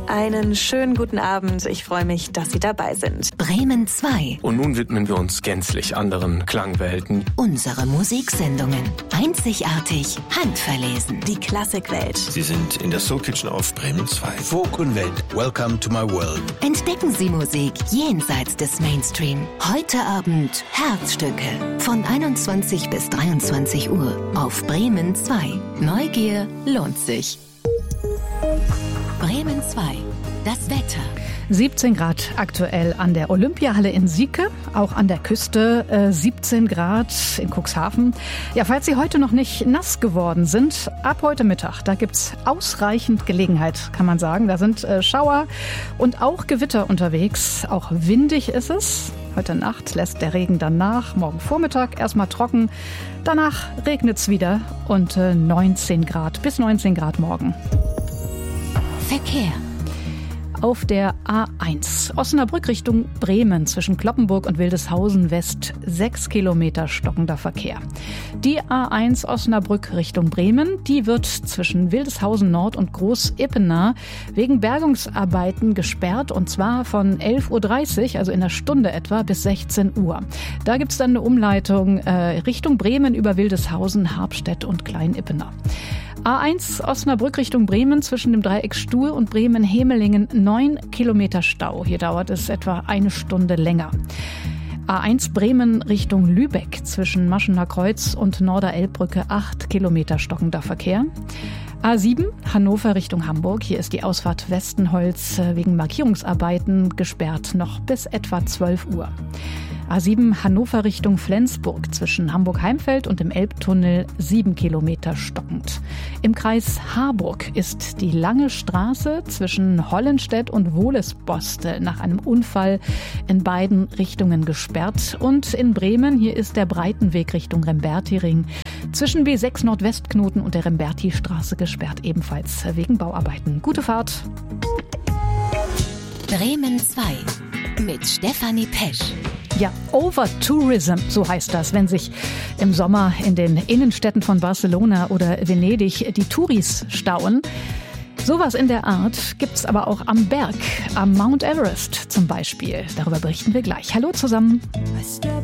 Einen schönen guten Abend. Ich freue mich, dass Sie dabei sind. Bremen 2. Und nun widmen wir uns gänzlich anderen Klangwelten. Unsere Musiksendungen. Einzigartig, handverlesen. Die Klassikwelt. Sie sind in der Soul Kitchen auf Bremen 2. Folk und Welt. Welcome to my world. Entdecken Sie Musik jenseits des Mainstream. Heute Abend Herzstücke. Von 21 bis 23 Uhr auf Bremen 2. Neugier lohnt sich. Bremen 2. Das Wetter. 17 Grad aktuell an der Olympiahalle in Sieke, auch an der Küste 17 Grad in Cuxhaven. Ja, falls Sie heute noch nicht nass geworden sind, ab heute Mittag, da gibt's ausreichend Gelegenheit, kann man sagen. Da sind Schauer und auch Gewitter unterwegs. Auch windig ist es. Heute Nacht lässt der Regen dann nach. Morgen Vormittag erstmal trocken. Danach regnet's wieder und 19 Grad bis 19 Grad morgen. Verkehr. Auf der A1 Osnabrück Richtung Bremen zwischen Cloppenburg und Wildeshausen West 6 Kilometer stockender Verkehr. Die A1 Osnabrück Richtung Bremen, die wird zwischen Wildeshausen Nord und Groß-Ippener wegen Bergungsarbeiten gesperrt und zwar von 11.30 Uhr, also in einer Stunde etwa, bis 16 Uhr. Da gibt's dann eine Umleitung Richtung Bremen über Wildeshausen, Harpstedt und Klein-Ippener. A1 Osnabrück Richtung Bremen zwischen dem Dreieck Stuhl und Bremen-Hemelingen 9 Kilometer Stau. Hier dauert es etwa eine Stunde länger. A1 Bremen Richtung Lübeck zwischen Maschener Kreuz und Norderelbbrücke 8 Kilometer stockender Verkehr. A7 Hannover Richtung Hamburg. Hier ist die Ausfahrt Westenholz wegen Markierungsarbeiten gesperrt noch bis etwa 12 Uhr. A7 Hannover Richtung Flensburg zwischen Hamburg-Heimfeld und dem Elbtunnel 7 Kilometer stockend. Im Kreis Harburg ist die lange Straße zwischen Hollenstedt und Wohlesboste nach einem Unfall in beiden Richtungen gesperrt. Und in Bremen, hier ist der Breitenweg Richtung Rembertiring zwischen B6 Nordwestknoten und der Remberti-Straße gesperrt, ebenfalls wegen Bauarbeiten. Gute Fahrt! Bremen 2 mit Stefanie Pesch. Ja, Overtourism, so heißt das, wenn sich im Sommer in den Innenstädten von Barcelona oder Venedig die Touris stauen. Sowas in der Art gibt's aber auch am Berg, am Mount Everest zum Beispiel. Darüber berichten wir gleich. Hallo zusammen. I step